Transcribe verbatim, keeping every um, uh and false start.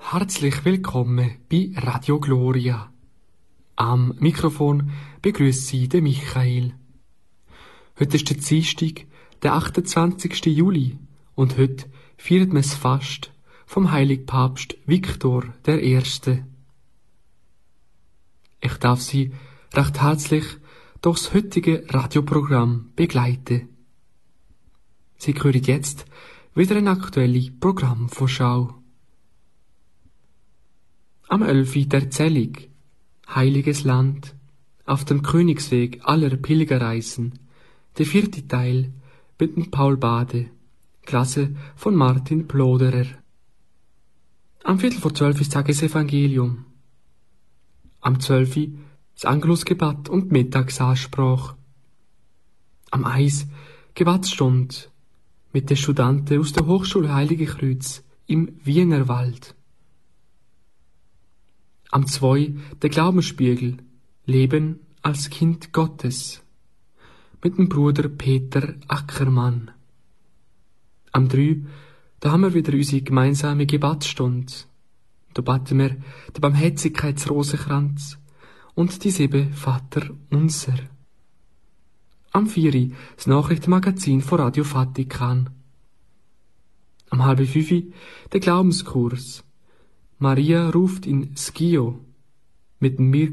Herzlich willkommen bei Radio Gloria. Am Mikrofon begrüßt Sie den Michael. Heute ist der Dienstag, der achtundzwanzigsten Juli, und heute feiert man das Fast vom heiligen Papst Viktor der Erste. Ich darf Sie recht herzlich durchs heutige Radioprogramm begleiten. Sie hören jetzt wieder eine aktuelle Programmvorschau. Am elfi der Erzählung Heiliges Land auf dem Königsweg aller Pilgerreisen, der vierte Teil mit dem Paul Bade, Klasse von Martin Ploderer. Am Viertel vor zwölf ist Tagesevangelium. Am zwölfi das Angelusgebet und Mittagsansprache. Am eins Gebetsstunde mit den Studenten aus der Hochschule Heilige Kreuz im Wienerwald. Am zwei der Glaubensspiegel Leben als Kind Gottes mit dem Bruder Peter Ackermann. Am drei da haben wir wieder unsere gemeinsame Gebetsstunde. Da beten wir den Barmherzigkeitsrosenkranz und die sieben Vater unser. Am vier das Nachrichtenmagazin von Radio Vatikan. Am halb fünf der Glaubenskurs Maria ruft in Schio mit dem Mirko